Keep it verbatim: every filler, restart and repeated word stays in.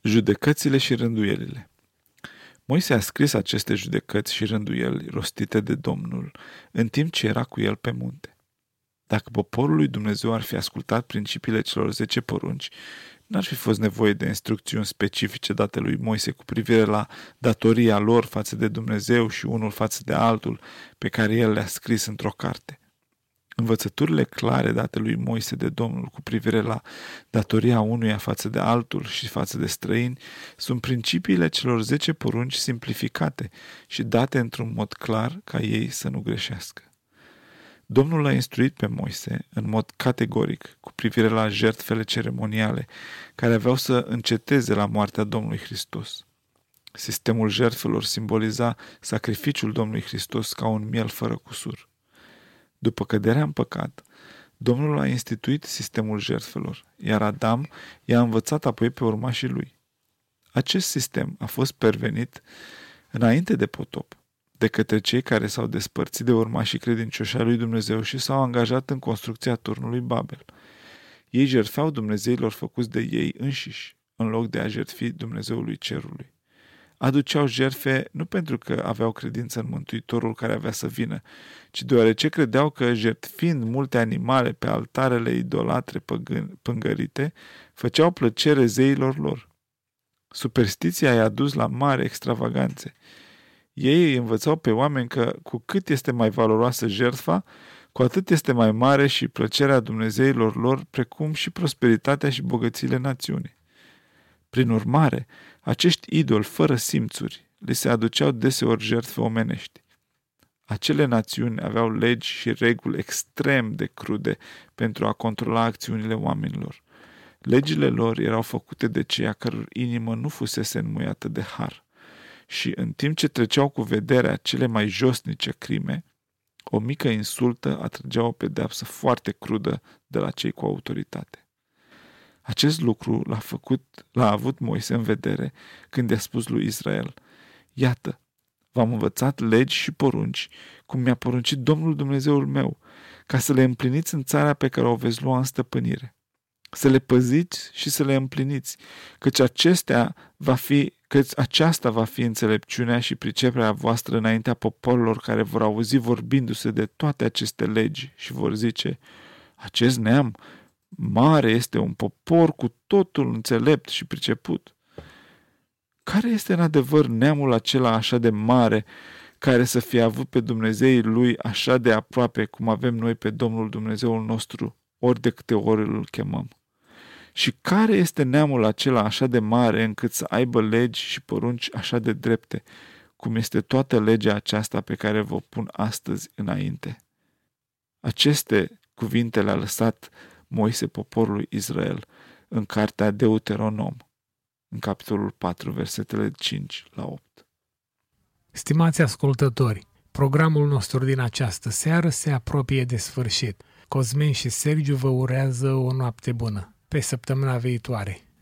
Judecățile și rânduielile. Moise a scris aceste judecăți și rânduieli rostite de Domnul în timp ce era cu el pe munte. Dacă poporul lui Dumnezeu ar fi ascultat principiile celor zece porunci, n-ar fi fost nevoie de instrucțiuni specifice date lui Moise cu privire la datoria lor față de Dumnezeu și unul față de altul, pe care el le-a scris într-o carte. Învățăturile clare date lui Moise de Domnul cu privire la datoria unuia față de altul și față de străini sunt principiile celor zece porunci simplificate și date într-un mod clar ca ei să nu greșească. Domnul l-a instruit pe Moise în mod categoric cu privire la jertfele ceremoniale care aveau să înceteze la moartea Domnului Hristos. Sistemul jertfelor simboliza sacrificiul Domnului Hristos ca un miel fără cusur. După căderea în păcat, Domnul a instituit sistemul jertfelor, iar Adam i-a învățat apoi pe urmașii lui. Acest sistem a fost pervenit înainte de potop, de către cei care s-au despărțit de urmașii credincioși ai lui Dumnezeu și s-au angajat în construcția turnului Babel. Ei jertfeau dumnezeilor făcuți de ei înșiși, în loc de a jertfi Dumnezeului cerului. Aduceau jertfe nu pentru că aveau credință în Mântuitorul care avea să vină, ci deoarece credeau că, jertfind multe animale pe altarele idolatre păgân, pângărite, făceau plăcere zeilor lor. Superstiția i-a dus la mari extravaganțe. Ei îi învățau pe oameni că, cu cât este mai valoroasă jertfa, cu atât este mai mare și plăcerea dumnezeilor lor, precum și prosperitatea și bogățiile națiunii. Prin urmare, acești idoli fără simțuri li se aduceau deseori jertfe omenești. Acele națiuni aveau legi și reguli extrem de crude pentru a controla acțiunile oamenilor. Legile lor erau făcute de cei a căror inimă nu fusese înmuiată de har. Și în timp ce treceau cu vederea cele mai josnice crime, o mică insultă atrăgea o pedeapsă foarte crudă de la cei cu autoritate. Acest lucru l-a făcut, l-a avut Moise în vedere când i-a spus lui Israel: iată, v-am învățat legi și porunci, cum mi-a poruncit Domnul Dumnezeul meu, ca să le împliniți în țara pe care o veți lua în stăpânire. Să le păziți și să le împliniți, căci acestea va fi, căci aceasta va fi înțelepciunea și priceperea voastră înaintea poporilor care vor auzi vorbindu-se de toate aceste legi și vor zice: acest neam mare este un popor cu totul înțelept și priceput. Care este în adevăr neamul acela așa de mare, care să fie avut pe Dumnezeii lui așa de aproape cum avem noi pe Domnul Dumnezeul nostru, ori de câte ori îl chemăm? Și care este neamul acela așa de mare încât să aibă legi și porunci așa de drepte, cum este toată legea aceasta pe care vă pun astăzi înainte? Aceste cuvinte le-a lăsat Moise poporului Israel în cartea Deuteronom, în capitolul patru, versetele cinci la opt. Stimați ascultători, programul nostru din această seară se apropie de sfârșit. Cosmin și Sergiu vă urează o noapte bună. Pe săptămâna viitoare!